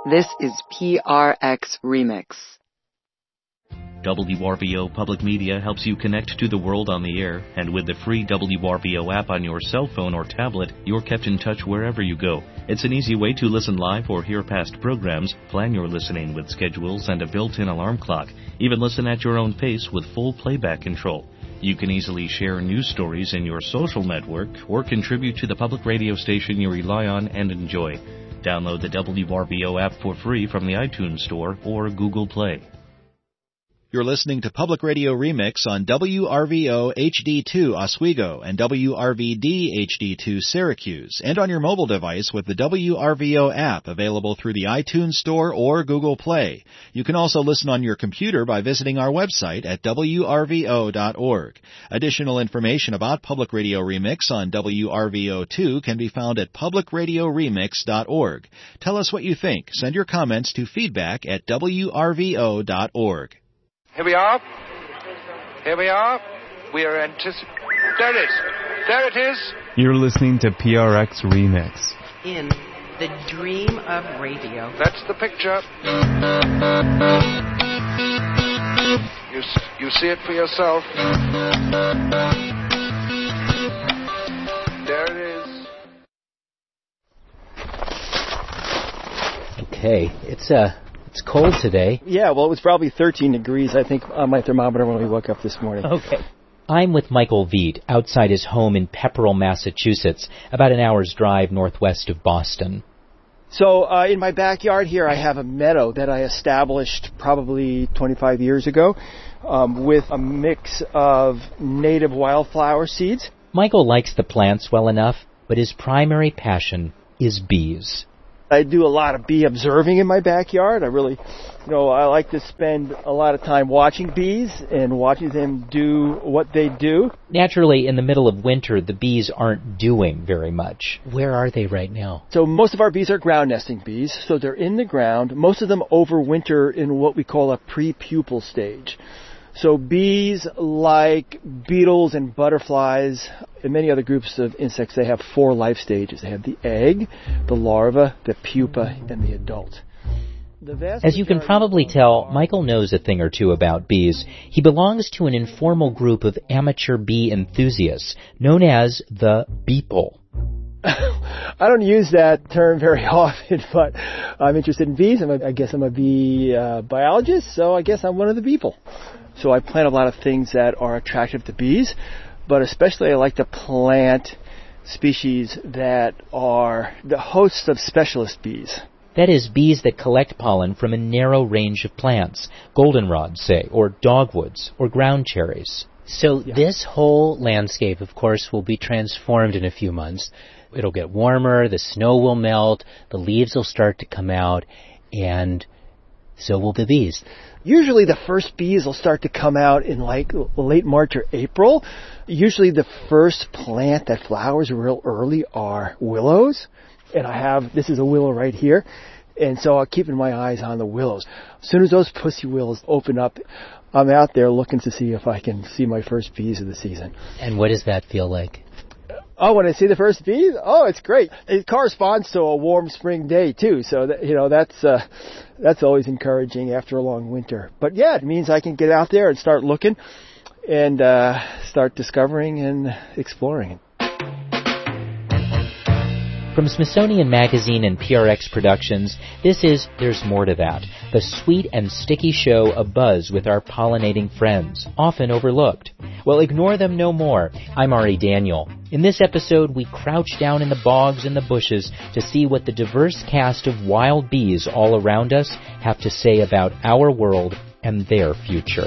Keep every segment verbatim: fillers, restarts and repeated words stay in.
This is P R X Remix. W R V O Public Media helps you connect to the world on the air, and with the free W R V O app on your cell phone or tablet, you're kept in touch wherever you go. It's an easy way to listen live or hear past programs, plan your listening with schedules and a built-in alarm clock, even listen at your own pace with full playback control. You can easily share news stories in your social network or contribute to the public radio station you rely on and enjoy. Download the W R V O app for free from the iTunes Store or Google Play. You're listening to Public Radio Remix on W R V O H D two Oswego and W R V D H D two Syracuse, and on your mobile device with the W R V O app available through the iTunes Store or Google Play. You can also listen on your computer by visiting our website at W R V O dot org. Additional information about Public Radio Remix on W R V O two can be found at public radio remix dot org. Tell us what you think. Send your comments to feedback at W R V O dot org. Here we are. Here we are. We are anticipating. There it is. There it is. You're listening to P R X Remix. In the dream of radio. That's the picture. You, you see it for yourself. There it is. Okay, it's uh, it's cold today. Yeah, well, it was probably thirteen degrees, I think, on my thermometer when we woke up this morning. Okay. I'm with Michael Veet outside his home in Pepperell, Massachusetts, about an hour's drive northwest of Boston. So uh, in my backyard here, I have a meadow that I established probably twenty-five years ago um, with a mix of native wildflower seeds. Michael likes the plants well enough, but his primary passion is bees. I do a lot of bee observing in my backyard. I really, you know, I like to spend a lot of time watching bees and watching them do what they do. Naturally, in the middle of winter, the bees aren't doing very much. Where are they right now? So most of our bees are ground nesting bees, so they're in the ground. Most of them overwinter in what we call a pre-pupal stage. So bees, like beetles and butterflies and many other groups of insects, they have four life stages. They have the egg, the larva, the pupa, and the adult. The As you can probably tell, Michael knows a thing or two about bees. He belongs to an informal group of amateur bee enthusiasts known as the Beeple. I don't use that term very often, but I'm interested in bees. I'm a, I guess I'm a bee uh, biologist, so I guess I'm one of the Beeple. So I plant a lot of things that are attractive to bees, but especially I like to plant species that are the hosts of specialist bees. That is, bees that collect pollen from a narrow range of plants, goldenrods, say, or dogwoods, or ground cherries. So Yeah. this whole landscape, of course, will be transformed in a few months. It'll get warmer, the snow will melt, the leaves will start to come out, and so will the bees. Usually the first bees will start to come out in like late March or April. Usually the first plant that flowers real early are willows. And I have, this is a willow right here. And so I'm keeping my eyes on the willows. As soon as those pussy willows open up, I'm out there looking to see if I can see my first bees of the season. And what does that feel like? Oh, when I see the first bees, oh, it's great. It corresponds to a warm spring day too, so that, you know that's uh, that's always encouraging after a long winter. But yeah, it means I can get out there and start looking, and uh, start discovering and exploring. From Smithsonian Magazine and P R X Productions, this is There's More to That, the sweet and sticky show abuzz with our pollinating friends, often overlooked. Well, ignore them no more. I'm Ari Daniel. In this episode, we crouch down in the bogs and the bushes to see what the diverse cast of wild bees all around us have to say about our world and their future.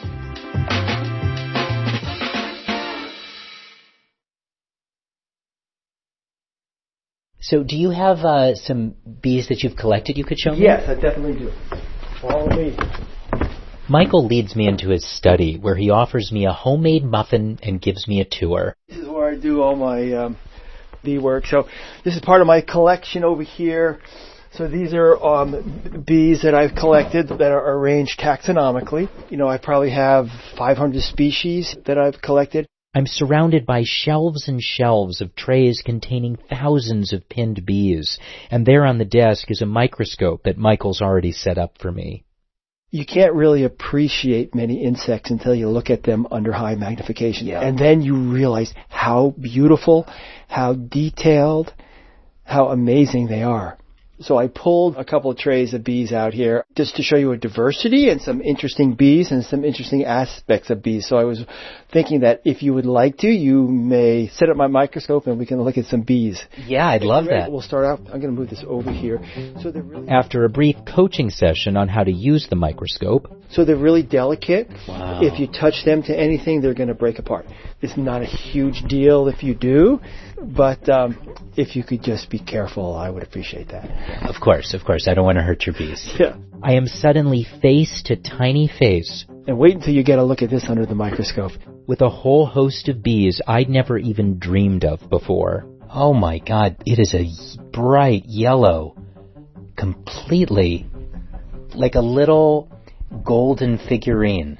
So do you have uh, some bees that you've collected you could show me? Yes, I definitely do. Follow me. Michael leads me into his study, where he offers me a homemade muffin and gives me a tour. This is where I do all my um, bee work. So this is part of my collection over here. So these are um, bees that I've collected that are arranged taxonomically. You know, I probably have five hundred species that I've collected. I'm surrounded by shelves and shelves of trays containing thousands of pinned bees, and there on the desk is a microscope that Michael's already set up for me. You can't really appreciate many insects until you look at them under high magnification. Yeah. And then you realize how beautiful, how detailed, how amazing they are. So I pulled a couple of trays of bees out here just to show you a diversity and some interesting bees and some interesting aspects of bees. So I was thinking that if you would like to, you may set up my microscope and we can look at some bees. Yeah, I'd love that. We'll start out. I'm going to move this over here. So they're really After a brief coaching session on how to use the microscope. So they're really delicate. Wow. If you touch them to anything, they're going to break apart. It's not a huge deal if you do, but um, if you could just be careful, I would appreciate that. Of course, of course. I don't want to hurt your bees. Yeah. I am suddenly face to tiny face. And wait until you get a look at this under the microscope. With a whole host of bees I'd never even dreamed of before. Oh my God, it is a bright yellow, completely like a little golden figurine.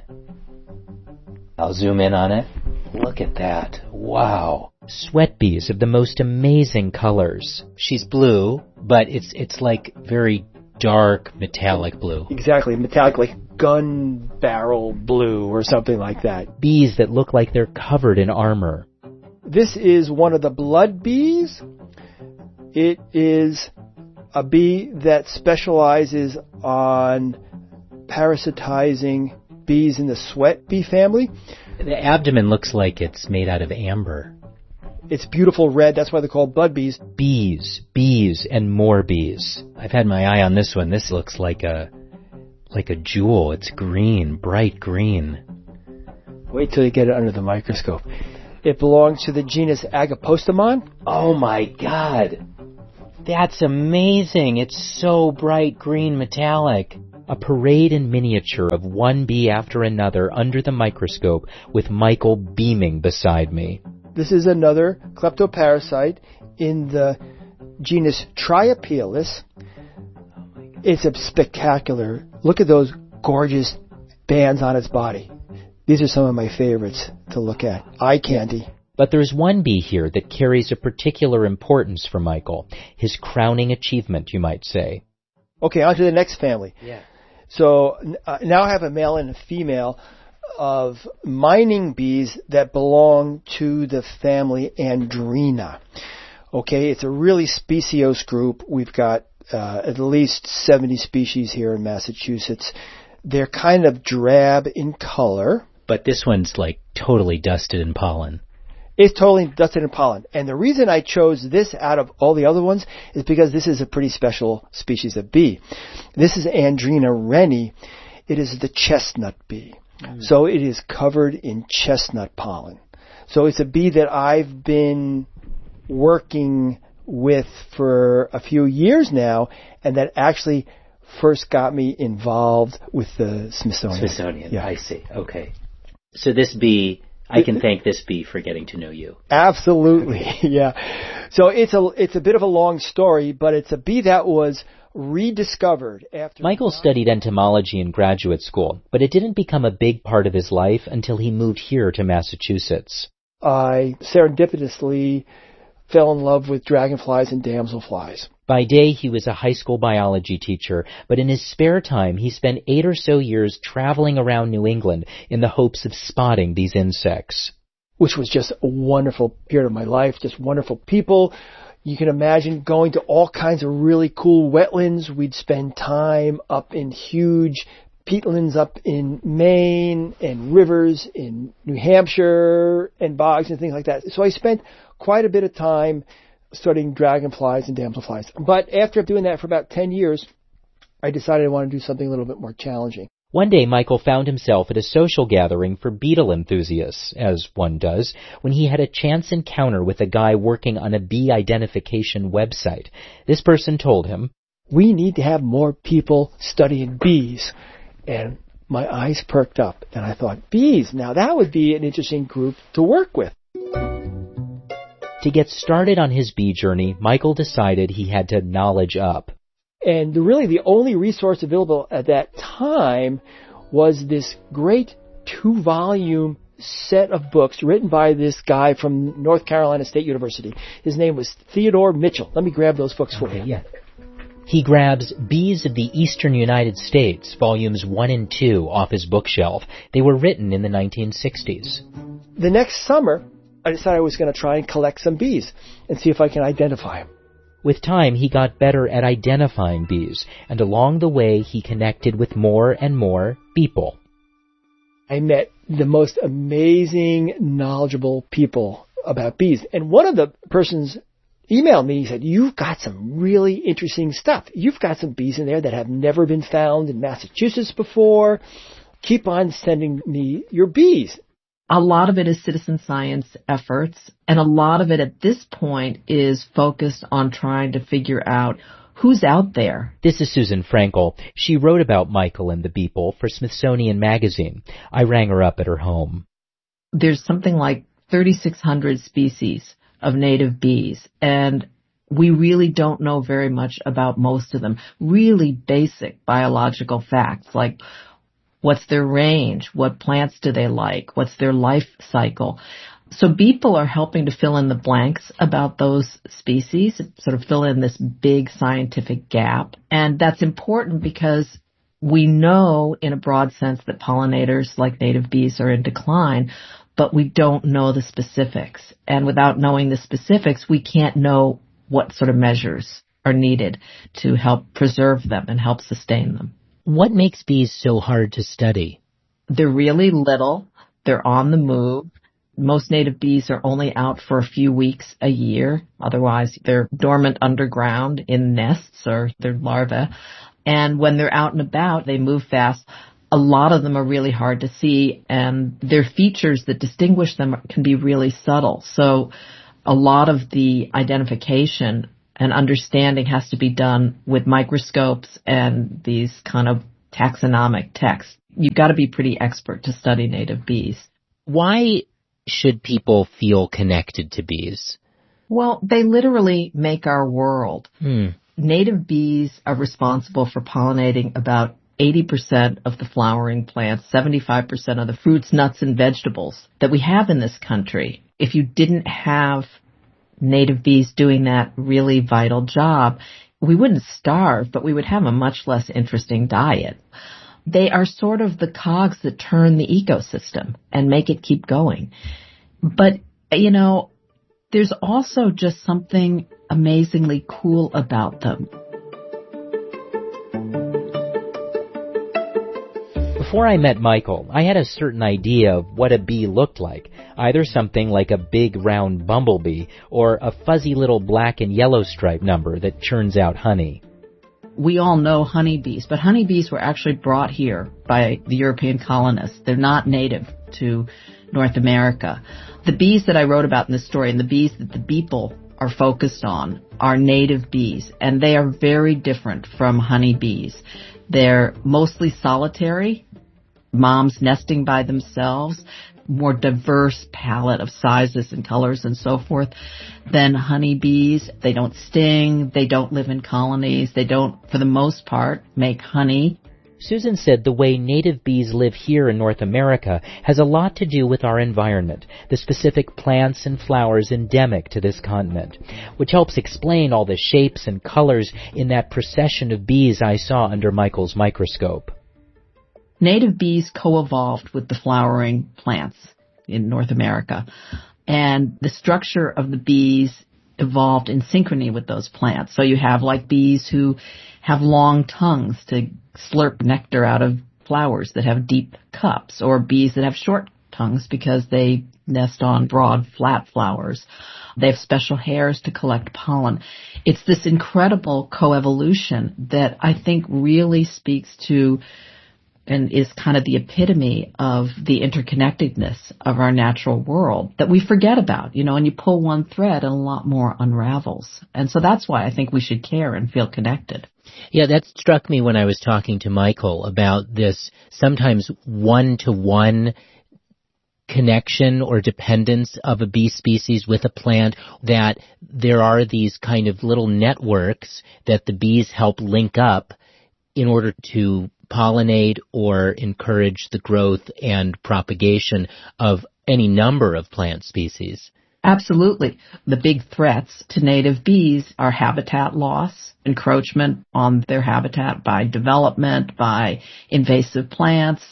I'll zoom in on it. Look at that. Wow. Sweat bees of the most amazing colors. She's blue, but it's it's like very dark metallic blue. Exactly, metallic, like gun barrel blue or something like that. Bees that look like they're covered in armor. This is one of the blood bees. It is a bee that specializes on parasitizing bees in the sweat bee family. The abdomen looks like it's made out of amber. It's beautiful red. That's why they're called blood bees. Bees, bees, and more bees. I've had my eye on this one. This looks like a like a jewel. It's green, bright green. Wait till you get it under the microscope. It belongs to the genus Agapostemon. Oh my God. That's amazing. It's so bright green metallic. A parade in miniature of one bee after another under the microscope with Michael beaming beside me. This is another kleptoparasite in the genus Triapelus. It's a spectacular. Look at those gorgeous bands on its body. These are some of my favorites to look at. Eye candy. But there's one bee here that carries a particular importance for Michael. His crowning achievement, you might say. Okay, on to the next family. Yeah. So uh, now I have a male and a female of mining bees that belong to the family Andrena. Okay, it's a really speciose group. We've got uh, at least seventy species here in Massachusetts. They're kind of drab in color. But this one's like totally dusted in pollen. It's totally dusted in pollen. And the reason I chose this out of all the other ones is because this is a pretty special species of bee. This is Andrena rennie. It is the chestnut bee. Mm. So it is covered in chestnut pollen. So it's a bee that I've been working with for a few years now, and that actually first got me involved with the Smithsonian. Smithsonian, yeah. I see. Okay. So this bee... I can thank this bee for getting to know you. Absolutely, yeah. So it's a it's a bit of a long story, but it's a bee that was rediscovered after... Michael studied entomology in graduate school, but it didn't become a big part of his life until he moved here to Massachusetts. I serendipitously fell in love with dragonflies and damselflies. By day, he was a high school biology teacher, but in his spare time, he spent eight or so years traveling around New England in the hopes of spotting these insects. Which was just a wonderful period of my life, just wonderful people. You can imagine going to all kinds of really cool wetlands. We'd spend time up in huge peatlands up in Maine and rivers in New Hampshire and bogs and things like that. So I spent quite a bit of time studying dragonflies and damselflies. But after doing that for about ten years, I decided I wanted to do something a little bit more challenging. One day, Michael found himself at a social gathering for beetle enthusiasts, as one does, when he had a chance encounter with a guy working on a bee identification website. This person told him, "We need to have more people studying bees." And my eyes perked up, and I thought, bees, now that would be an interesting group to work with. To get started on his bee journey, Michael decided he had to knowledge up. And really the only resource available at that time was this great two-volume set of books written by this guy from North Carolina State University. His name was Theodore Mitchell. Let me grab those books for Okay, you. yeah. He grabs Bees of the Eastern United States, volumes one and two, off his bookshelf. They were written in the nineteen sixties. The next summer, I decided I was going to try and collect some bees and see if I can identify them. With time, he got better at identifying bees, and along the way, he connected with more and more people. I met the most amazing, knowledgeable people about bees. And one of the persons emailed me. He said, you've got some really interesting stuff. You've got some bees in there that have never been found in Massachusetts before. Keep on sending me your bees. A lot of it is citizen science efforts, and a lot of it at this point is focused on trying to figure out who's out there. This is Susan Frankel. She wrote about Michael and the Beeple for Smithsonian Magazine. I rang her up at her home. There's something like thirty-six hundred species of native bees, and we really don't know very much about most of them. Really basic biological facts like what's their range, what plants do they like, what's their life cycle. So Beeple are helping to fill in the blanks about those species, sort of fill in this big scientific gap. And that's important because we know in a broad sense that pollinators like native bees are in decline, but we don't know the specifics. And without knowing the specifics, we can't know what sort of measures are needed to help preserve them and help sustain them. What makes bees so hard to study? They're really little. They're on the move. Most native bees are only out for a few weeks a year. Otherwise, they're dormant underground in nests or their larvae. And when they're out and about, they move fast. A lot of them are really hard to see, and their features that distinguish them can be really subtle. So a lot of the identification and understanding has to be done with microscopes and these kind of taxonomic texts. You've got to be pretty expert to study native bees. Why should people feel connected to bees? Well, they literally make our world. Hmm. Native bees are responsible for pollinating about eighty percent of the flowering plants, seventy-five percent of the fruits, nuts, and vegetables that we have in this country. If you didn't have native bees doing that really vital job, we wouldn't starve, but we would have a much less interesting diet. They are sort of the cogs that turn the ecosystem and make it keep going. But, you know, there's also just something amazingly cool about them. Before I met Michael, I had a certain idea of what a bee looked like, either something like a big round bumblebee or a fuzzy little black and yellow stripe number that churns out honey. We all know honeybees, but honeybees were actually brought here by the European colonists. They're not native to North America. The bees that I wrote about in this story and the bees that the Beeple are focused on are native bees, and they are very different from honeybees. They're mostly solitary, moms nesting by themselves, more diverse palette of sizes and colors and so forth than honeybees. They don't sting. They don't live in colonies. They don't, for the most part, make honey. Susan said the way native bees live here in North America has a lot to do with our environment, the specific plants and flowers endemic to this continent, which helps explain all the shapes and colors in that procession of bees I saw under Michael's microscope. Native bees co-evolved with the flowering plants in North America, and the structure of the bees evolved in synchrony with those plants. So you have like bees who have long tongues to slurp nectar out of flowers that have deep cups, or bees that have short tongues because they nest on broad, flat flowers. They have special hairs to collect pollen. It's this incredible coevolution that I think really speaks to and is kind of the epitome of the interconnectedness of our natural world that we forget about, you know, and you pull one thread and a lot more unravels. And so that's why I think we should care and feel connected. Yeah, that struck me when I was talking to Michael about this sometimes one-to-one connection or dependence of a bee species with a plant, that there are these kind of little networks that the bees help link up in order to pollinate or encourage the growth and propagation of any number of plant species. Absolutely. The big threats to native bees are habitat loss, encroachment on their habitat by development, by invasive plants,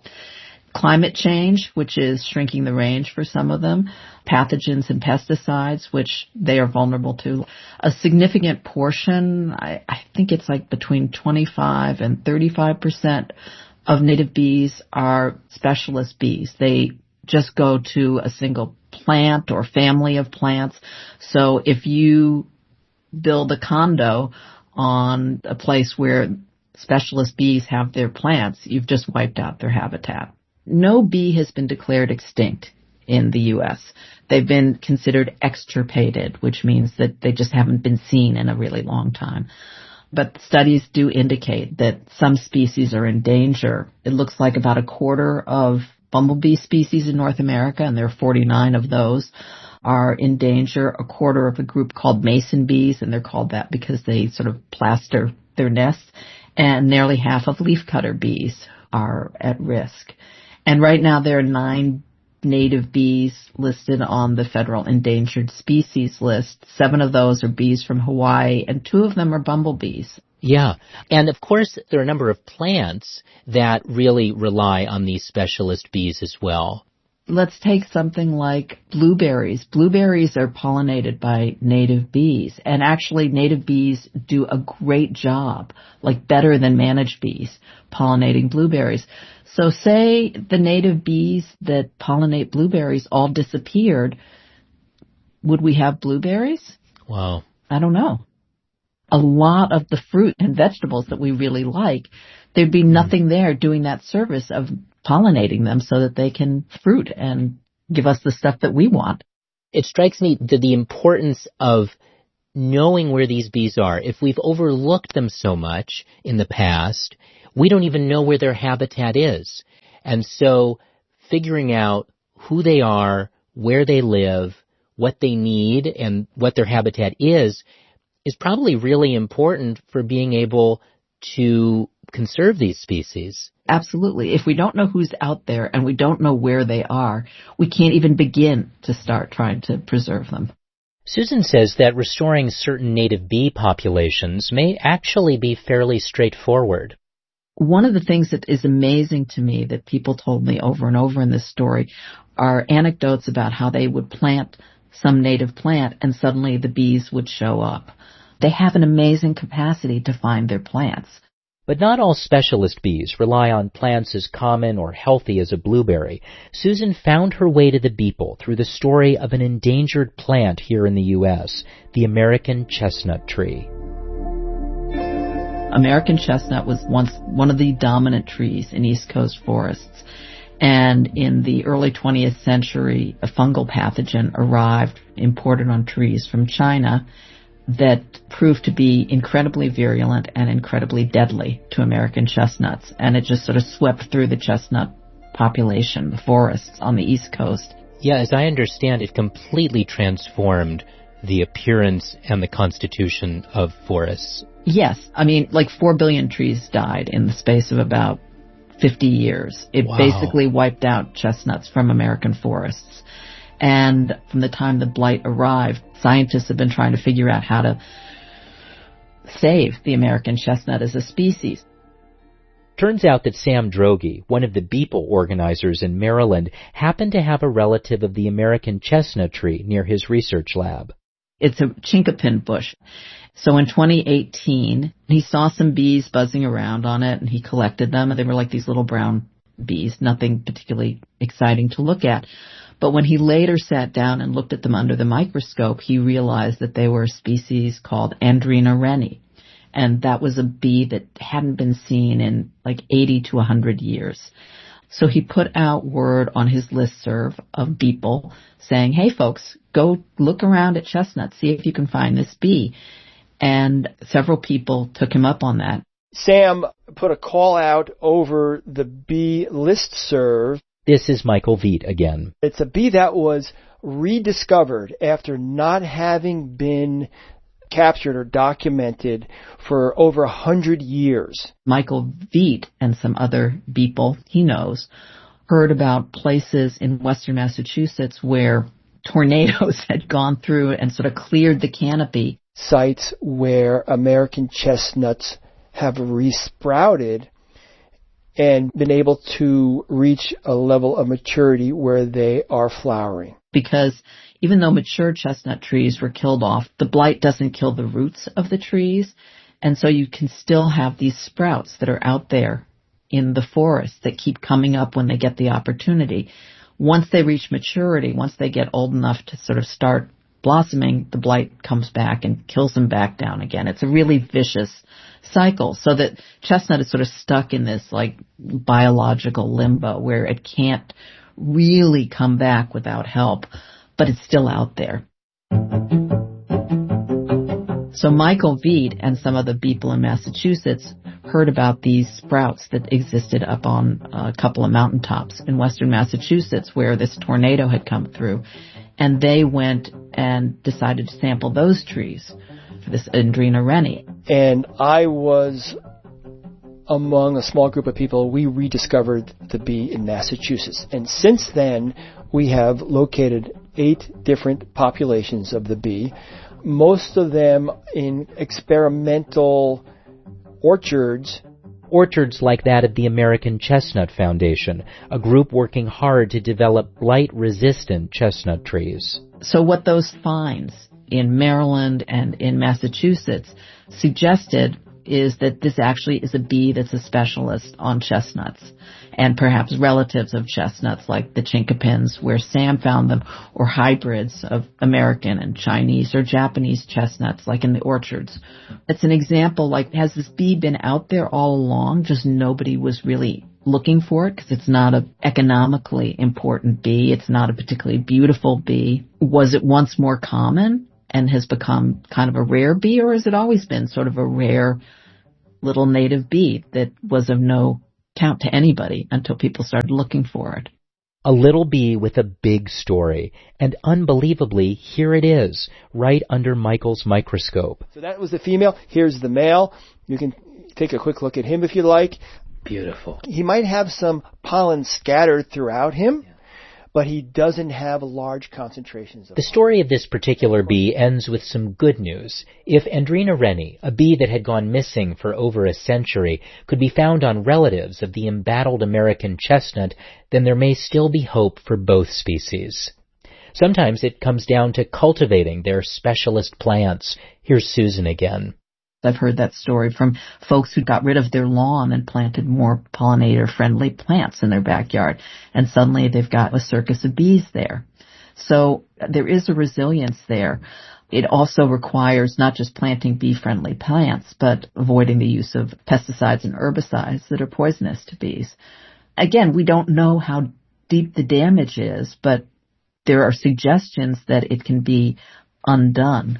climate change, which is shrinking the range for some of them, pathogens and pesticides, which they are vulnerable to. A significant portion, I, I think it's like between twenty-five and thirty-five percent of native bees are specialist bees. They just go to a single plant or family of plants. So if you build a condo on a place where specialist bees have their plants, you've just wiped out their habitat. No bee has been declared extinct in the U S. They've been considered extirpated, which means that they just haven't been seen in a really long time. But studies do indicate that some species are in danger. It looks like about a quarter of bumblebee species in North America, and there are forty-nine of those, are in danger. A quarter of a group called mason bees, and they're called that because they sort of plaster their nests. And nearly half of leafcutter bees are at risk. And right now there are nine native bees listed on the federal endangered species list. Seven of those are bees from Hawaii, and two of them are bumblebees. Yeah. And of course, there are a number of plants that really rely on these specialist bees as well. Let's take something like blueberries. Blueberries are pollinated by native bees, and actually native bees do a great job, like better than managed bees, pollinating blueberries. So say the native bees that pollinate blueberries all disappeared, would we have blueberries? Wow. I don't know. A lot of the fruit and vegetables that we really like, there'd be nothing there doing that service of pollinating them so that they can fruit and give us the stuff that we want. It strikes me that the importance of knowing where these bees are. If we've overlooked them so much in the past, we don't even know where their habitat is. And so figuring out who they are, where they live, what they need, and what their habitat is, is probably really important for being able to conserve these species. Absolutely. If we don't know who's out there and we don't know where they are, we can't even begin to start trying to preserve them. Susan says that restoring certain native bee populations may actually be fairly straightforward. One of the things that is amazing to me that people told me over and over in this story are anecdotes about how they would plant some native plant and suddenly the bees would show up. They have an amazing capacity to find their plants. But not all specialist bees rely on plants as common or healthy as a blueberry. Susan found her way to the beetle through the story of an endangered plant here in the U S, the American chestnut tree. American chestnut was once one of the dominant trees in East Coast forests. And in the early twentieth century, a fungal pathogen arrived, imported on trees from China, that proved to be incredibly virulent and incredibly deadly to American chestnuts. And it just sort of swept through the chestnut population, the forests on the East Coast. Yeah, as I understand, it completely transformed the appearance and the constitution of forests. Yes. I mean, like four billion trees died in the space of about fifty years. It Wow. basically wiped out chestnuts from American forests. And from the time the blight arrived, scientists have been trying to figure out how to save the American chestnut as a species. Turns out that Sam Droege, one of the beetle organizers in Maryland, happened to have a relative of the American chestnut tree near his research lab. It's a chinkapin bush. So in twenty eighteen, he saw some bees buzzing around on it, and he collected them, and they were like these little brown bees, nothing particularly exciting to look at. But when he later sat down and looked at them under the microscope, he realized that they were a species called Andrena rennie. And that was a bee that hadn't been seen in like eighty to one hundred years. So he put out word on his listserv of people saying, hey folks, go look around at chestnuts, see if you can find this bee. And several people took him up on that. Sam put a call out over the bee listserv. This is Michael Veet again. It's a bee that was rediscovered after not having been captured or documented for over a hundred years. Michael Veet and some other people he knows heard about places in western Massachusetts where tornadoes had gone through and sort of cleared the canopy. Sites where American chestnuts have resprouted and been able to reach a level of maturity where they are flowering. Because even though mature chestnut trees were killed off, the blight doesn't kill the roots of the trees. And so you can still have these sprouts that are out there in the forest that keep coming up when they get the opportunity. Once they reach maturity, once they get old enough to sort of start blossoming, the blight comes back and kills them back down again. It's a really vicious cycle, so that chestnut is sort of stuck in this like biological limbo where it can't really come back without help, but it's still out there. So Michael Veet and some of the people in Massachusetts heard about these sprouts that existed up on a couple of mountaintops in western Massachusetts where this tornado had come through. And they went and decided to sample those trees for this Andrena rennie. And I was among a small group of people. We rediscovered the bee in Massachusetts. And since then, we have located eight different populations of the bee, most of them in experimental orchards. Orchards like that of the American Chestnut Foundation, a group working hard to develop blight-resistant chestnut trees. So what those finds in Maryland and in Massachusetts suggested is that this actually is a bee that's a specialist on chestnuts and perhaps relatives of chestnuts like the chinkapins where Sam found them, or hybrids of American and Chinese or Japanese chestnuts like in the orchards. It's an example like, has this bee been out there all along, just nobody was really looking for it because it's not an economically important bee, it's not a particularly beautiful bee. Was it once more common and has become kind of a rare bee, or has it always been sort of a rare little native bee that was of no count to anybody until people started looking for it? A little bee with a big story, and unbelievably, here it is, right under Michael's microscope. So that was the female. Here's the male. You can take a quick look at him if you like. Beautiful. He might have some pollen scattered throughout him, but he doesn't have large concentrations of it. The story of this particular bee ends with some good news. If Andrena rennie, a bee that had gone missing for over a century, could be found on relatives of the embattled American chestnut, then there may still be hope for both species. Sometimes it comes down to cultivating their specialist plants. Here's Susan again. I've heard that story from folks who got rid of their lawn and planted more pollinator-friendly plants in their backyard, and suddenly they've got a circus of bees there. So there is a resilience there. It also requires not just planting bee-friendly plants, but avoiding the use of pesticides and herbicides that are poisonous to bees. Again, we don't know how deep the damage is, but there are suggestions that it can be undone.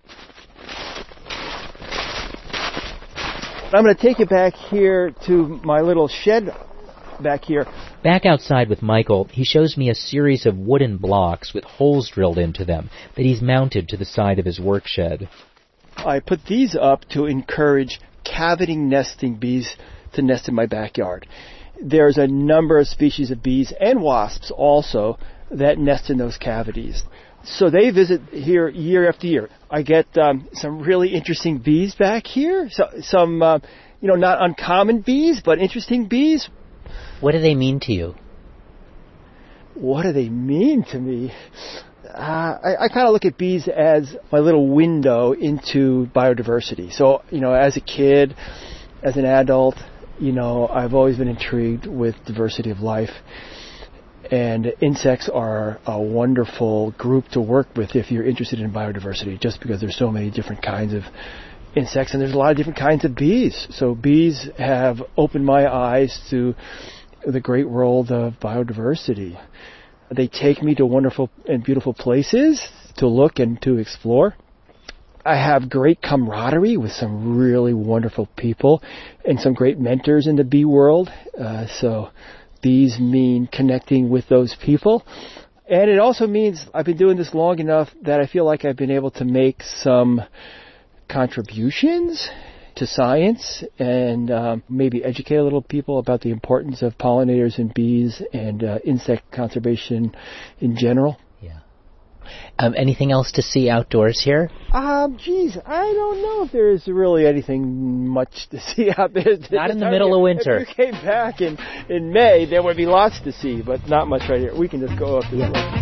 I'm going to take you back here to my little shed back here. Back outside with Michael, he shows me a series of wooden blocks with holes drilled into them that he's mounted to the side of his work shed. I put these up to encourage cavity nesting bees to nest in my backyard. There's a number of species of bees and wasps also that nest in those cavities. So they visit here year after year. I get um, some really interesting bees back here. So, some, uh, you know, not uncommon bees, but interesting bees. What do they mean to you? What do they mean to me? Uh, I, I kind of look at bees as my little window into biodiversity. So, you know, as a kid, as an adult, you know, I've always been intrigued with diversity of life. And insects are a wonderful group to work with if you're interested in biodiversity, just because there's so many different kinds of insects and there's a lot of different kinds of bees. So bees have opened my eyes to the great world of biodiversity. They take me to wonderful and beautiful places to look and to explore. I have great camaraderie with some really wonderful people and some great mentors in the bee world. Uh, so bees mean connecting with those people. And it also means I've been doing this long enough that I feel like I've been able to make some contributions to science and um, maybe educate a little people about the importance of pollinators and bees and uh, insect conservation in general. Yeah. Um, anything else to see outdoors here? Um, geez, I don't know if there's really anything much to see out there. Not in the middle of winter. If you came back in, in May, there would be lots to see, but not much right here. We can just go up this yeah. way.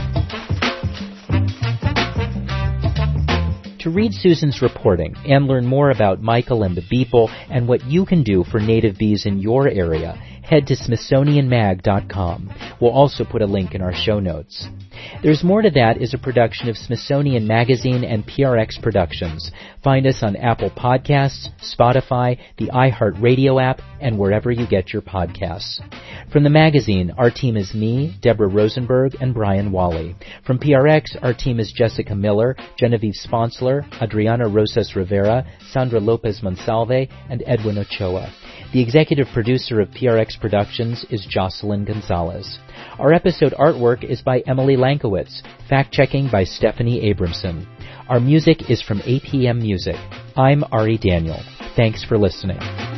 To read Susan's reporting and learn more about Michael and the Beeple and what you can do for native bees in your area, head to Smithsonian Mag dot com. We'll also put a link in our show notes. There's More to That is a production of Smithsonian Magazine and P R X Productions. Find us on Apple Podcasts, Spotify, the iHeartRadio app, and wherever you get your podcasts. From the magazine, our team is me, Deborah Rosenberg, and Brian Wally. From P R X, our team is Jessica Miller, Genevieve Sponsler, Adriana Rosas Rivera, Sandra Lopez Monsalve, and Edwin Ochoa. The executive producer of P R X Productions is Jocelyn Gonzalez. Our episode artwork is by Emily Lankowitz, fact-checking by Stephanie Abramson. Our music is from A P M Music. I'm Ari Daniel. Thanks for listening.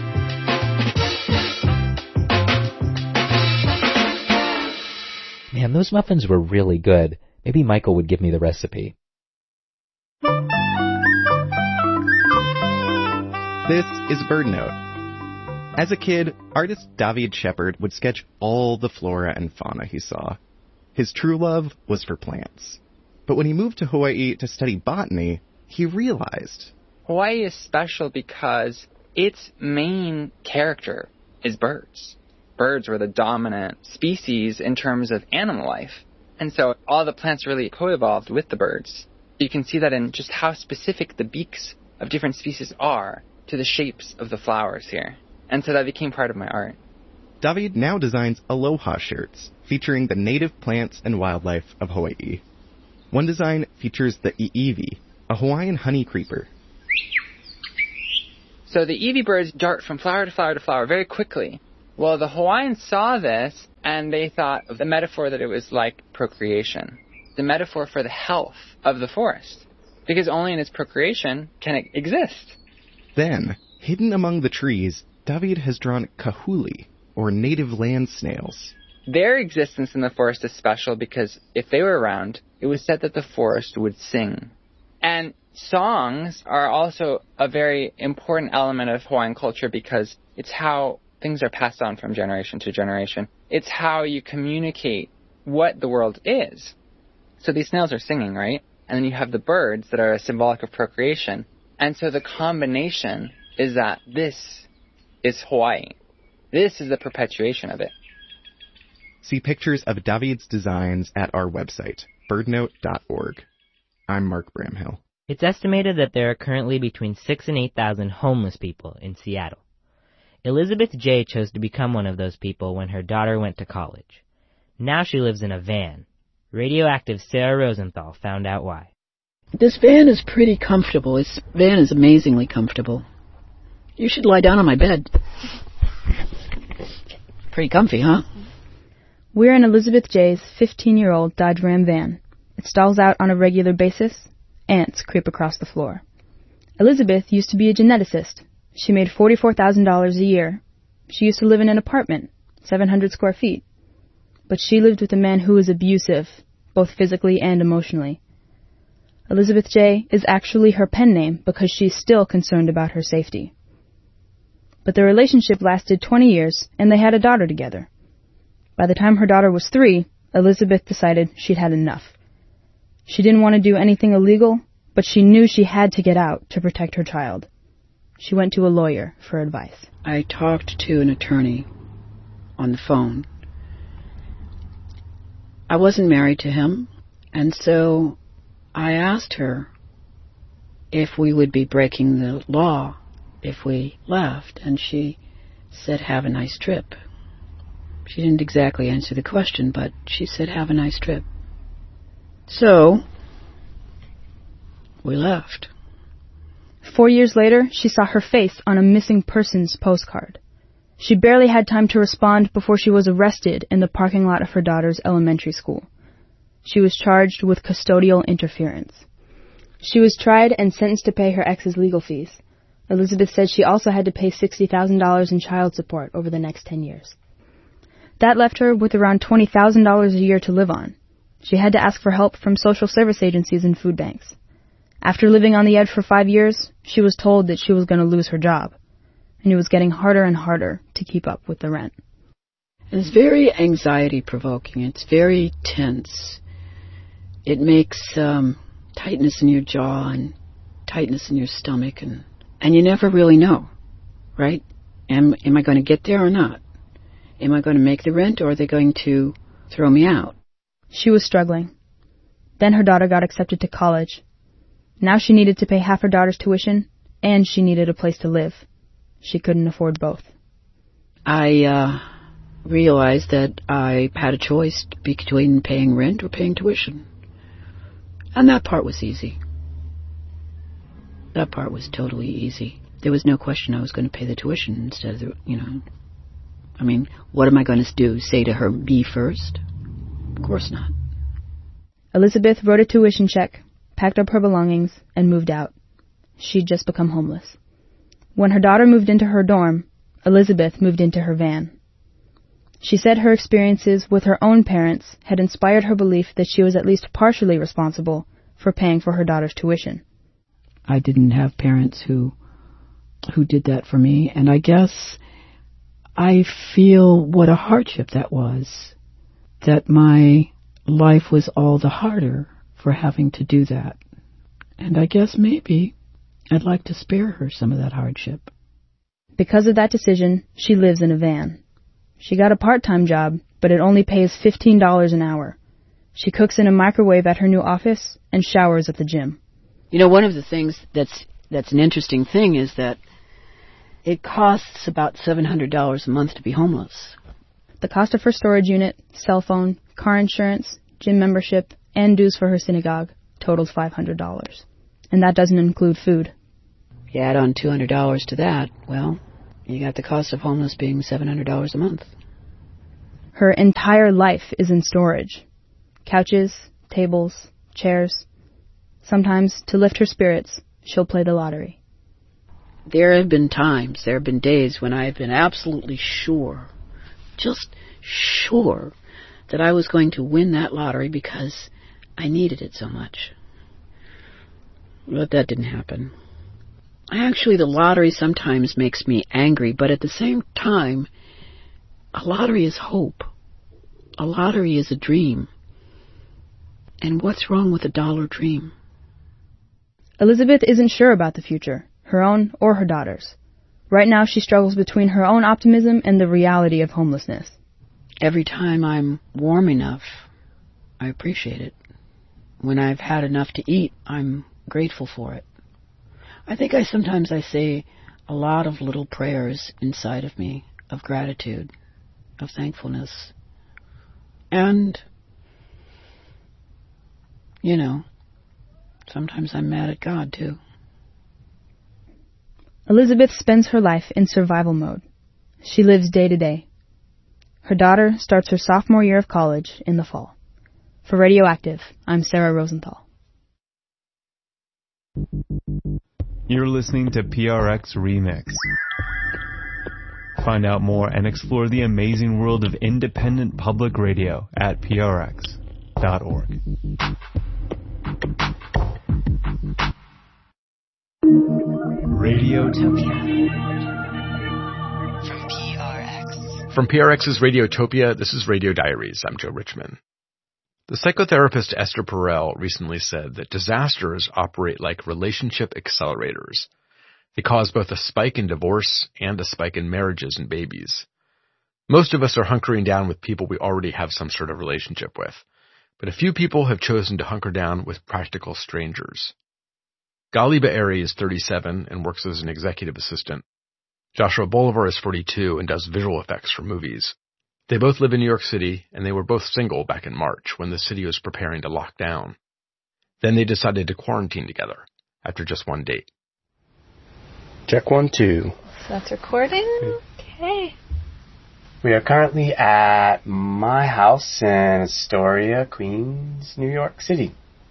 Man, those muffins were really good. Maybe Michael would give me the recipe. This is BirdNote. As a kid, artist David Shepard would sketch all the flora and fauna he saw. His true love was for plants. But when he moved to Hawaii to study botany, he realized Hawaii is special because its main character is birds. Birds were the dominant species in terms of animal life. And so all the plants really co-evolved with the birds. You can see that in just how specific the beaks of different species are to the shapes of the flowers here. And so that became part of my art. David now designs aloha shirts featuring the native plants and wildlife of Hawaii. One design features the iiwi, a Hawaiian honey creeper. So the iiwi birds dart from flower to flower to flower very quickly. Well, the Hawaiians saw this and they thought of the metaphor that it was like procreation, the metaphor for the health of the forest, because only in its procreation can it exist. Then, hidden among the trees, David has drawn kahuli, or native land snails. Their existence in the forest is special because if they were around, it was said that the forest would sing. And songs are also a very important element of Hawaiian culture because it's how things are passed on from generation to generation. It's how you communicate what the world is. So these snails are singing, right? And then you have the birds that are symbolic of procreation. And so the combination is that this is Hawaii. This is the perpetuation of it. See pictures of David's designs at our website, birdnote dot org. I'm Mark Bramhill. It's estimated that there are currently between six and eight thousand homeless people in Seattle. Elizabeth J. chose to become one of those people when her daughter went to college. Now she lives in a van. Radioactive Sarah Rosenthal found out why. This van is pretty comfortable. This van is amazingly comfortable. You should lie down on my bed. Pretty comfy, huh? We're in Elizabeth J.'s fifteen-year-old Dodge Ram van. It stalls out on a regular basis. Ants creep across the floor. Elizabeth used to be a geneticist. She made forty-four thousand dollars a year. She used to live in an apartment, seven hundred square feet. But she lived with a man who was abusive, both physically and emotionally. Elizabeth J. is actually her pen name because she's still concerned about her safety. But the relationship lasted twenty years, and they had a daughter together. By the time her daughter was three, Elizabeth decided she'd had enough. She didn't want to do anything illegal, but she knew she had to get out to protect her child. She went to a lawyer for advice. I talked to an attorney on the phone. I wasn't married to him, and so I asked her if we would be breaking the law if we left, and she said, have a nice trip. She didn't exactly answer the question, but she said, have a nice trip. So, we left. Four years later, she saw her face on a missing persons postcard. She barely had time to respond before she was arrested in the parking lot of her daughter's elementary school. She was charged with custodial interference. She was tried and sentenced to pay her ex's legal fees. Elizabeth said she also had to pay sixty thousand dollars in child support over the next ten years. That left her with around twenty thousand dollars a year to live on. She had to ask for help from social service agencies and food banks. After living on the edge for five years, she was told that she was going to lose her job, and it was getting harder and harder to keep up with the rent. It's very anxiety-provoking. It's very tense. It makes um, tightness in your jaw and tightness in your stomach, and, and you never really know, right? Am, am I going to get there or not? Am I going to make the rent, or are they going to throw me out? She was struggling. Then her daughter got accepted to college. Now she needed to pay half her daughter's tuition, and she needed a place to live. She couldn't afford both. I uh, realized that I had a choice between paying rent or paying tuition. And that part was easy. That part was totally easy. There was no question I was going to pay the tuition instead of the, you know. I mean, what am I going to do? Say to her, me first? Of course not. Elizabeth wrote a tuition check, packed up her belongings, and moved out. She'd just become homeless. When her daughter moved into her dorm, Elizabeth moved into her van. She said her experiences with her own parents had inspired her belief that she was at least partially responsible for paying for her daughter's tuition. I didn't have parents who who did that for me, and I guess I feel what a hardship that was, that my life was all the harder for having to do that. And I guess maybe I'd like to spare her some of that hardship. Because of that decision, she lives in a van. She got a part-time job, but it only pays fifteen dollars an hour. She cooks in a microwave at her new office and showers at the gym. You know, one of the things that's that's an interesting thing is that it costs about seven hundred dollars a month to be homeless. The cost of her storage unit, cell phone, car insurance, gym membership, and dues for her synagogue totals five hundred dollars. And that doesn't include food. You add on two hundred dollars to that, well, you got the cost of homeless being seven hundred dollars a month. Her entire life is in storage. Couches, tables, chairs. Sometimes, to lift her spirits, she'll play the lottery. There have been times, there have been days when I have been absolutely sure, just sure, that I was going to win that lottery because I needed it so much. But that didn't happen. Actually, the lottery sometimes makes me angry, but at the same time, a lottery is hope. A lottery is a dream. And what's wrong with a dollar dream? Elizabeth isn't sure about the future, her own or her daughter's. Right now she struggles between her own optimism and the reality of homelessness. Every time I'm warm enough, I appreciate it. When I've had enough to eat, I'm grateful for it. I think I sometimes I say a lot of little prayers inside of me of gratitude, of thankfulness. And, you know, sometimes I'm mad at God, too. Elizabeth spends her life in survival mode. She lives day to day. Her daughter starts her sophomore year of college in the fall. For Radioactive, I'm Sarah Rosenthal. You're listening to P R X Remix. Find out more and explore the amazing world of independent public radio at P R X dot org. Radiotopia. From P R X. From P R X's Radiotopia, this is Radio Diaries. I'm Joe Richman. The psychotherapist Esther Perel recently said that disasters operate like relationship accelerators. They cause both a spike in divorce and a spike in marriages and babies. Most of us are hunkering down with people we already have some sort of relationship with, but a few people have chosen to hunker down with practical strangers. Gali Be'eri is thirty-seven and works as an executive assistant. Joshua Bolivar is forty-two and does visual effects for movies. They both live in New York City, and they were both single back in March when the city was preparing to lock down. Then they decided to quarantine together after just one date. Check one, two. So that's recording? Okay. We are currently at my house in Astoria, Queens, New York City.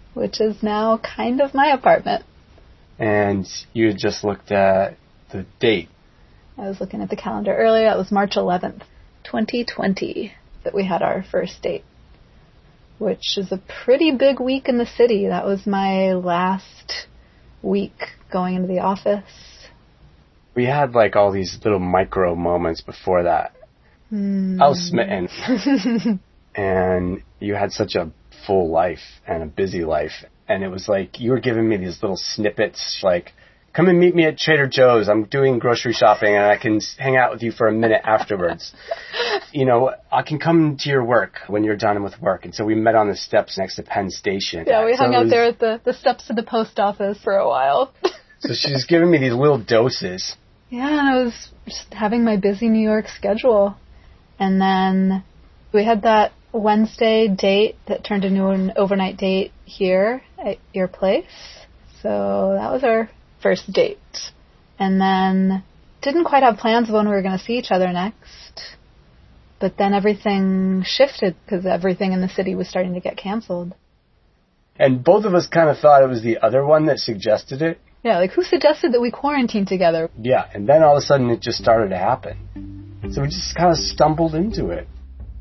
which is now kind of my apartment. And you had just looked at the date. I was looking at the calendar earlier. It was March eleventh, twenty twenty, that we had our first date, which is a pretty big week in the city. That was my last week going into the office. We had like all these little micro moments before that. Mm. I was smitten. And you had such a full life and a busy life. And it was like you were giving me these little snippets like, come and meet me at Trader Joe's. I'm doing grocery shopping and I can hang out with you for a minute afterwards. You know, I can come to your work when you're done with work. And so we met on the steps next to Penn Station. Yeah, we so hung out was, there at the, the steps of the post office for a while. So she's giving me these little doses. Yeah, and I was just having my busy New York schedule. And then we had that Wednesday date that turned into an overnight date here at your place. So that was our first date. And then didn't quite have plans of when we were going to see each other next. But then everything shifted because everything in the city was starting to get canceled. And both of us kind of thought it was the other one that suggested it. Yeah, like who suggested that we quarantine together? Yeah, and then all of a sudden it just started to happen. So we just kind of stumbled into it.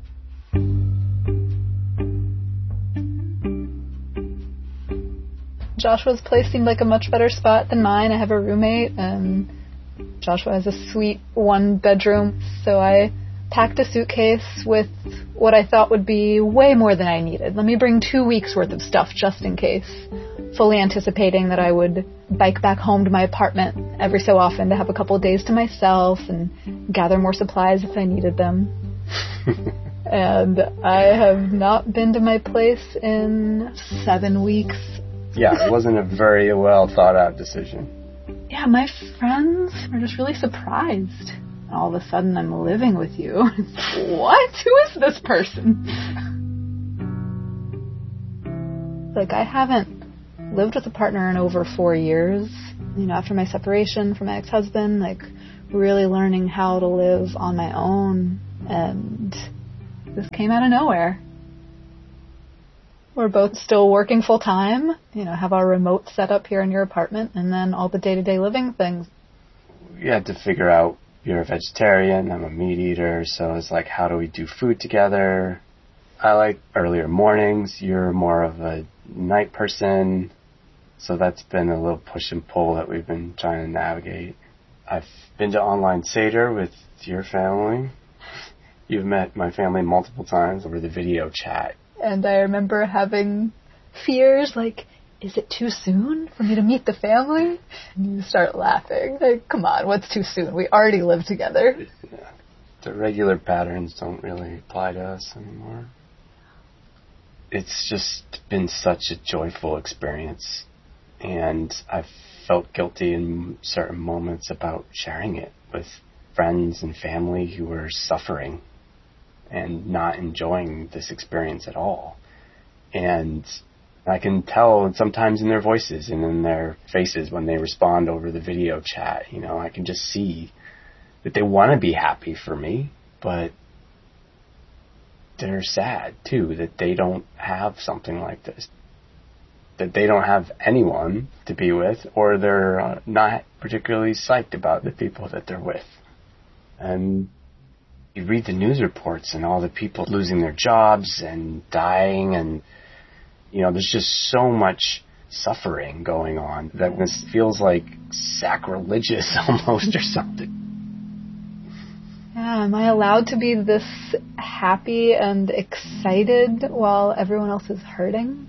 Joshua's place seemed like a much better spot than mine. I have a roommate, and Joshua has a sweet one bedroom, so I packed a suitcase with what I thought would be way more than I needed. Let me bring two weeks worth of stuff just in case, fully anticipating that I would bike back home to my apartment every so often to have a couple of days to myself and gather more supplies if I needed them. And I have not been to my place in seven weeks. Yeah, it wasn't a very well thought out decision. Yeah, my friends were just really surprised. All of a sudden I'm living with you. What? Who is this person? Like, I haven't lived with a partner in over four years. You know, after my separation from my ex-husband, like, really learning how to live on my own. And this came out of nowhere. We're both still working full time, you know, have our remote set up here in your apartment, and then all the day-to-day living things. We had to figure out, you're a vegetarian, I'm a meat eater, so it's like, how do we do food together? I like earlier mornings, you're more of a night person, so that's been a little push and pull that we've been trying to navigate. I've been to online Seder with your family. You've met my family multiple times over the video chat. And I remember having fears like, is it too soon for me to meet the family? And you start laughing. Like, come on, what's too soon? We already live together. Yeah. The regular patterns don't really apply to us anymore. It's just been such a joyful experience. And I've felt guilty in certain moments about sharing it with friends and family who are suffering and not enjoying this experience at all. And I can tell sometimes in their voices and in their faces when they respond over the video chat, you know, I can just see that they want to be happy for me, but they're sad too that they don't have something like this, that they don't have anyone to be with, or they're uh, not particularly psyched about the people that they're with. And you read the news reports and all the people losing their jobs and dying, and, you know, there's just so much suffering going on that this feels like sacrilegious almost or something. Yeah, am I allowed to be this happy and excited while everyone else is hurting?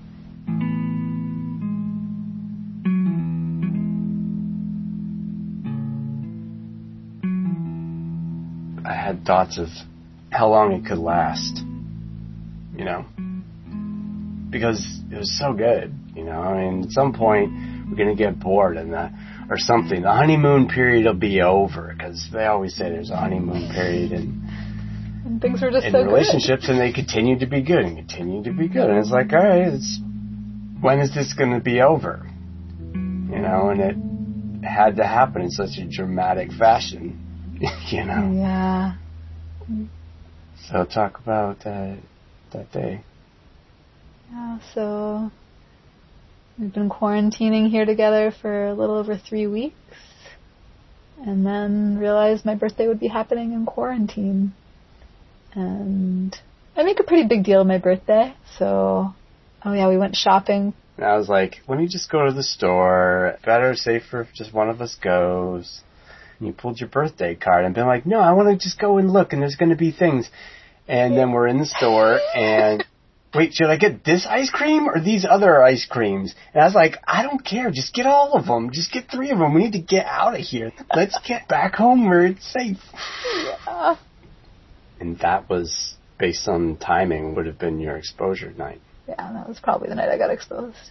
I had thoughts of how long it could last, you know, because it was so good, you know. I mean, at some point we're going to get bored and the, or something. The honeymoon period will be over, because they always say there's a honeymoon period in, and things are just in so relationships, good. And they continue to be good and continue to be good. And it's like, all right, it's, when is this going to be over? You know, and it had to happen in such a dramatic fashion. You know. Yeah. So talk about uh, that day. Yeah. So We've been quarantining here together for a little over three weeks. And then realized my birthday would be happening in quarantine. And I make a pretty big deal of my birthday. So, oh yeah, we went shopping. And I was like, why don't you just go to the store? Better, safer if just one of us goes. And you pulled your birthday card and been like, no, I want to just go and look and there's going to be things. And then we're in the store and, wait, should I get this ice cream or these other ice creams? And I was like, I don't care. Just get all of them. Just get three of them. We need to get out of here. Let's get back home where it's safe. Yeah. And that was, based on timing, would have been your exposure night. Yeah, that was probably the night I got exposed.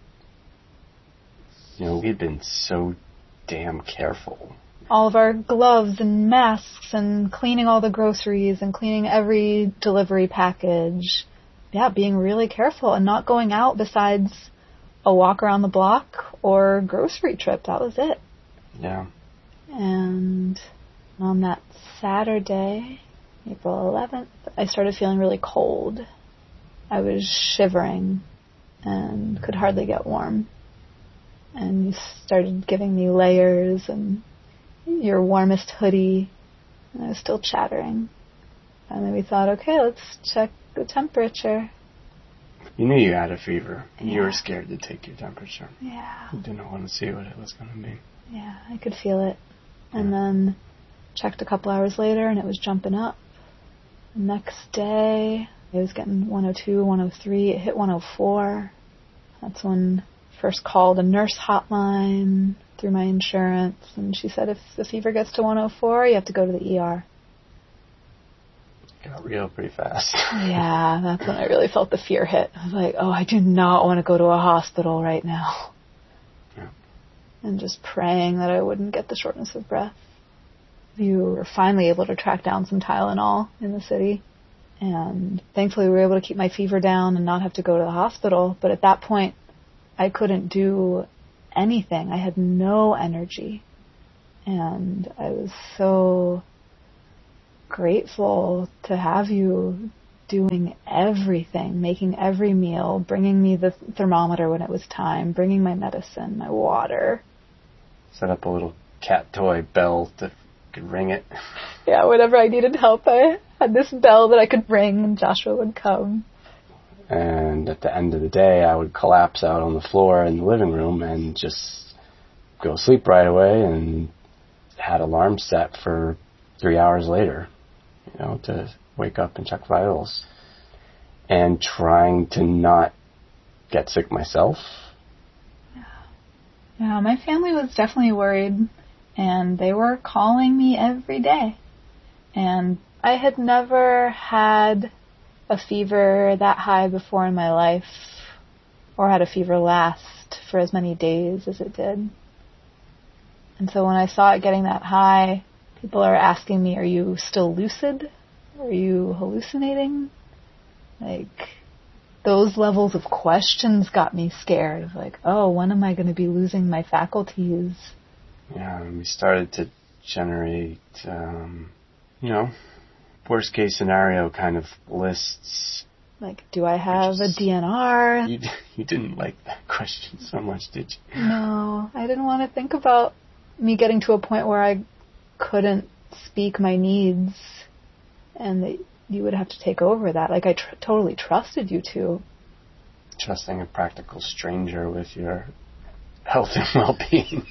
You know, we'd been so damn careful. All of our gloves and masks and cleaning all the groceries and cleaning every delivery package. Yeah, being really careful and not going out besides a walk around the block or grocery trip. That was it. Yeah. And on that Saturday, April eleventh, I started feeling really cold. I was shivering and could hardly get warm. And you started giving me layers and your warmest hoodie. And I was still chattering. And then we thought, okay, let's check the temperature. You knew you had a fever. Yeah. You were scared to take your temperature. Yeah. You didn't want to see what it was going to be. Yeah, I could feel it. And then checked a couple hours later and it was jumping up. The next day, it was getting one oh two, one oh three. It hit one oh four. That's when I first called a nurse hotline through my insurance. And she said if the fever gets to one oh four, you have to go to the E R. Got real pretty fast. Yeah, that's when I really felt the fear hit. I was like, oh, I do not want to go to a hospital right now. Yeah. And just praying that I wouldn't get the shortness of breath. You were finally able to track down some Tylenol in the city. And thankfully we were able to keep my fever down and not have to go to the hospital. But at that point, I couldn't do anything. I had no energy. And I was so grateful to have you doing everything, making every meal, bringing me the thermometer when it was time, bringing my medicine, my water. Set up a little cat toy bell to could ring it. Yeah, whenever I needed help, I had this bell that I could ring and Joshua would come. And at the end of the day, I would collapse out on the floor in the living room and just go to sleep right away and had alarms set for three hours later, you know, to wake up and check vitals. And trying to not get sick myself. Yeah, yeah, my family was definitely worried. And they were calling me every day. And I had never had a fever that high before in my life, or had a fever last for as many days as it did. And so when I saw it getting that high, people are asking me, are you still lucid? Are you hallucinating? Like, those levels of questions got me scared. Of like, oh, when am I going to be losing my faculties? Yeah, and we started to generate, um, you know, worst case scenario kind of lists. Like, do I have just, a D N R? You, you didn't like that question so much, did you? No, I didn't want to think about me getting to a point where I couldn't speak my needs and that you would have to take over that. Like, I tr- totally trusted you to. Trusting a practical stranger with your health and well-being.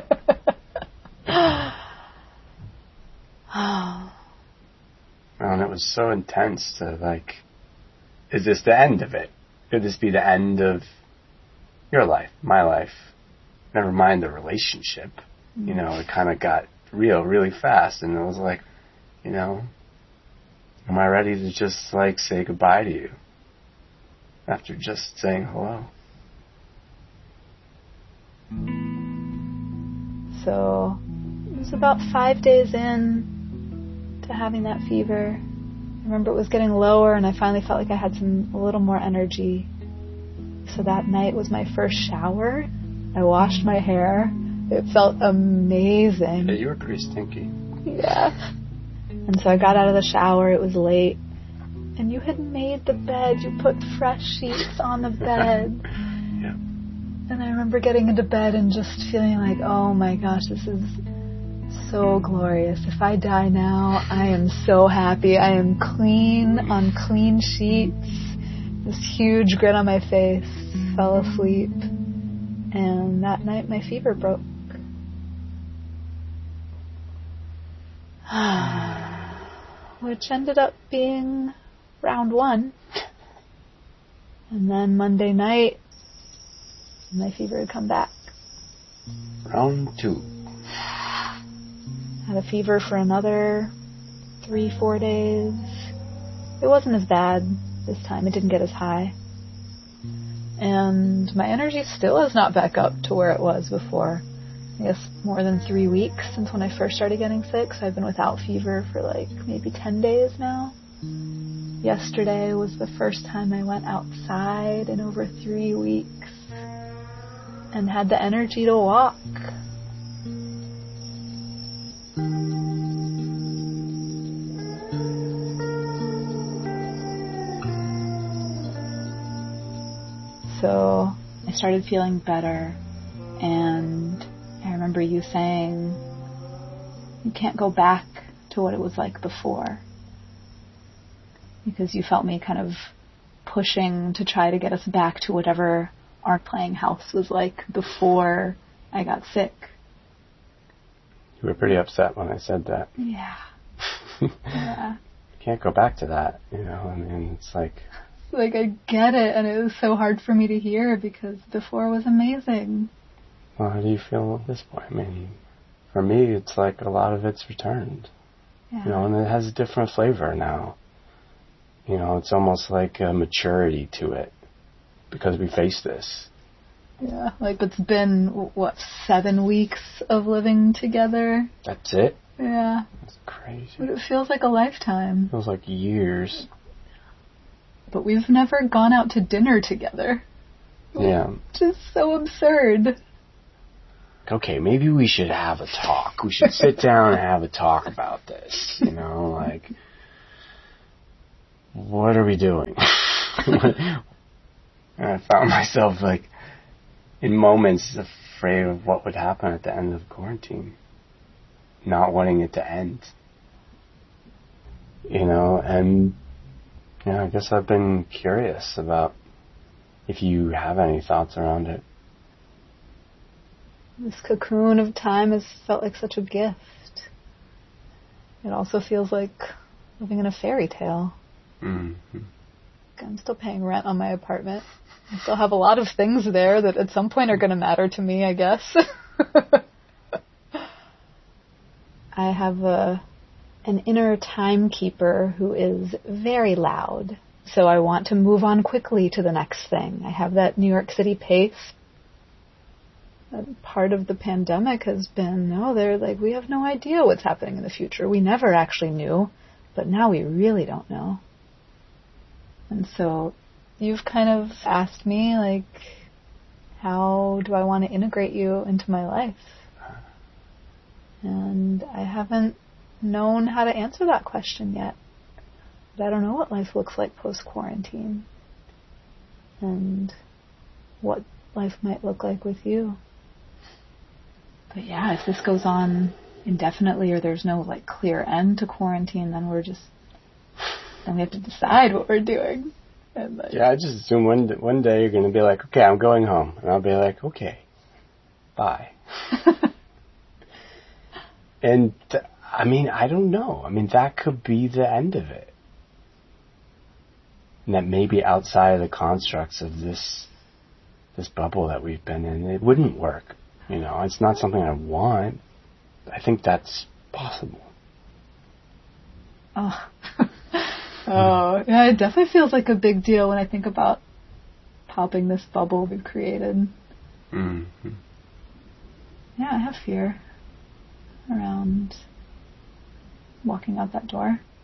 And it was so intense to like, is this the end of it? Could this be the end of your life, my life? Never mind the relationship. Mm. You know, it kind of got real really fast, and it was like, you know, am I ready to just like say goodbye to you after just saying hello? So it was about five days in to having that fever. I remember it was getting lower and I finally felt like I had some a little more energy. So that night was my first shower. I washed my hair. It felt amazing. Yeah, you were pretty stinky. Yeah. And so I got out of the shower. It was late. And you had made the bed. You put fresh sheets on the bed. Yeah. And And I remember getting into bed and just feeling like, oh my gosh, this is so glorious. If I die now, I am so happy. I am clean on clean sheets. This huge grin on my face. Fell asleep. And that night my fever broke. Which ended up being round one. And then Monday night, my fever had come back. Round two. Had a fever for another three, four days. It wasn't as bad this time. It didn't get as high. And my energy still is not back up to where it was before. I guess more than three weeks since when I first started getting sick. So I've been without fever for like maybe ten days now. Yesterday was the first time I went outside in over three weeks and had the energy to walk. So I started feeling better, and I remember you saying you can't go back to what it was like before, because you felt me kind of pushing to try to get us back to whatever our playing house was like before I got sick. You were pretty upset when I said that. Yeah. Yeah. Can't go back to that, you know, I mean, it's like... Like, I get it, and it was so hard for me to hear because before was amazing. Well, how do you feel at this point? I mean, for me, it's like a lot of it's returned. Yeah. You know, and it has a different flavor now. You know, it's almost like a maturity to it because we face this. Yeah, like it's been, what, seven weeks of living together? That's it? Yeah. That's crazy. But it feels like a lifetime. It feels like years. But we've never gone out to dinner together. Yeah. Just so absurd. Okay, maybe we should have a talk. We should sit down and have a talk about this. You know, like, what are we doing? And I found myself, like, in moments afraid of what would happen at the end of quarantine. Not wanting it to end. You know, and... Yeah, I guess I've been curious about if you have any thoughts around it. This cocoon of time has felt like such a gift. It also feels like living in a fairy tale. Mm-hmm. I'm still paying rent on my apartment. I still have a lot of things there that at some point are going to matter to me, I guess. I have a... an inner timekeeper who is very loud. So I want to move on quickly to the next thing. I have that New York City pace. And part of the pandemic has been, no, they're like, we have no idea what's happening in the future. We never actually knew, but now we really don't know. And so you've kind of asked me, like, how do I want to integrate you into my life? And I haven't known how to answer that question yet. But I don't know what life looks like post-quarantine and what life might look like with you. But yeah, if this goes on indefinitely or there's no like clear end to quarantine, then we're just, then we have to decide what we're doing. And like, yeah, I just assume one, one day you're going to be like, okay, I'm going home. And I'll be like, okay, bye. And th- I mean, I don't know. I mean, that could be the end of it. And that maybe outside of the constructs of this this bubble that we've been in, it wouldn't work. You know, it's not something I want. I think that's possible. Oh. Oh, yeah, it definitely feels like a big deal when I think about popping this bubble we've created. Mm-hmm. Yeah, I have fear around walking out that door.